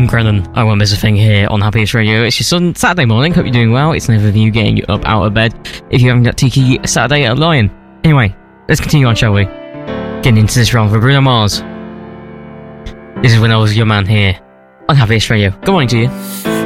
I'm Brennan. I won't miss a thing here on Happiest Radio. It's your Saturday morning. Hope you're doing well. It's never you getting you up out of bed if you're having that tiki Saturday at Lion. Anyway, let's continue on, shall we? Getting into this round for Bruno Mars. This is When I Was Your Man here on Happiest Radio. Good morning to you.